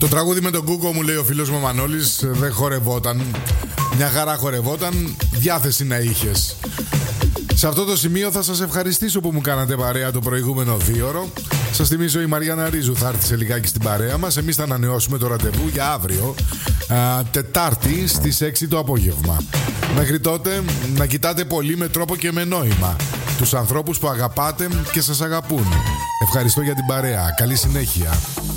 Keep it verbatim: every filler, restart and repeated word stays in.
Το τραγούδι με τον Κούκο, μου λέει ο φίλος μου Μανώλης, δεν χορευόταν. Μια χαρά χορευόταν, διάθεση να είχες. Σε αυτό το σημείο θα σας ευχαριστήσω που μου κάνατε παρέα το προηγούμενο δίωρο. Σας θυμίζω, η Μαριάννα Ρίζου θα έρθει σε λιγάκι στην παρέα μας. Εμείς θα ανανεώσουμε το ραντεβού για αύριο, α, Τετάρτη στις έξι το απόγευμα. Μέχρι τότε να κοιτάτε πολύ με τρόπο και με νόημα τους ανθρώπους που αγαπάτε και σας αγαπούν. Ευχαριστώ για την παρέα. Καλή συνέχεια.